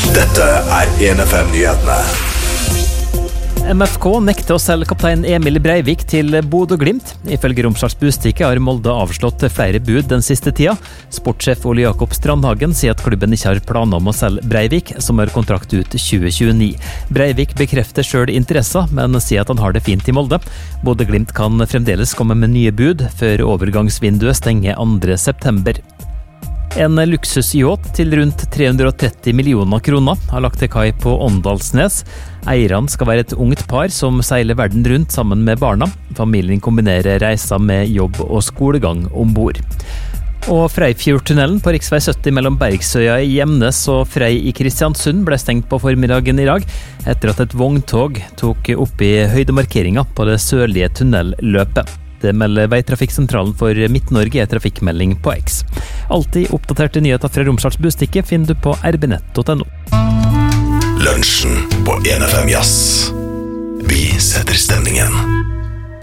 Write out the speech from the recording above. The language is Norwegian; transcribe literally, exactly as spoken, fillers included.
Dette er en F M-nyhetene. M F K nekter å selge kaptein Emil Breivik til Bodø Glimt. Ifølge Romsdals Budstikke har Molde avslått flere bud den siste tida. Sportssjef Ole Jakob Strandhagen sier at klubben ikke har planer om å selge Breivik, som har kontrakt ut tjue tjueni. Breivik bekrefter selv interessa, men sier at han har det fint i Molde. Bodø Glimt kan fremdeles komme med nye bud før overgangsvinduet stenger andre september. En luksusyacht til rundt tre hundre og tretti millioner kroner har lagt til kai på Åndalsnes. Eierne skal være et ungt par som seiler verden rundt sammen med barna. Familien kombinerer reiser med jobb og skolegang ombord. Og Freifjordtunnelen på riksvei sytti mellom Bergsøya i Gjemnes og Frei i Kristiansund ble stengt på formiddagen i dag, etter at et vogntog tok opp i høydemarkeringa på det sørlige tunnelløpet. Det melder Veitrafikksentralen for Midt-Norge i trafikkmelding på X. Alltid oppdaterte nyheter fra Romsdals Budstikke finner du på r b nett punktum no. Lunsjen på en F M Jazz. Vi setter stemningen.